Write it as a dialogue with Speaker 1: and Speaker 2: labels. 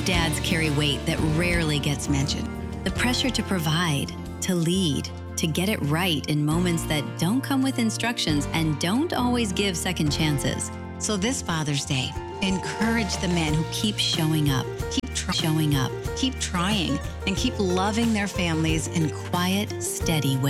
Speaker 1: Dads carry weight that rarely gets mentioned. The pressure to provide, to lead, to get it right in moments that don't come with instructions and don't always give second chances. So this Father's Day, encourage the men who keep showing up, keep trying, and keep loving their families in quiet, steady ways.